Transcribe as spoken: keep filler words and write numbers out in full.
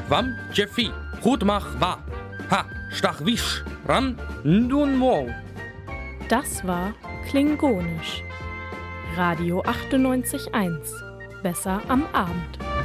Wam Jeffy, gut mach wa. Ha, stach wisch, ran, nun mo. Das war Klingonisch. Radio achtundneunzig Komma eins. Besser am Abend.